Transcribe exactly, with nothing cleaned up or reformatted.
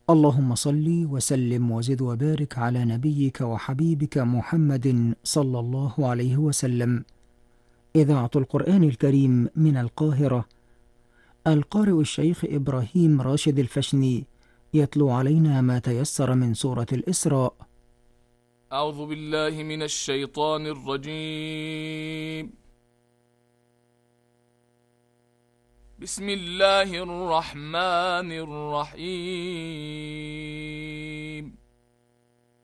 اللهم صل وسلم وزد وبارك على نبيك وحبيبك محمد صلى الله عليه وسلم. إذاعة القرآن الكريم من القاهرة، القارئ الشيخ إبراهيم راشد الفشني يتلو علينا ما تيسر من سورة الإسراء. أعوذ بالله من الشيطان الرجيم. بسم الله الرحمن الرحيم.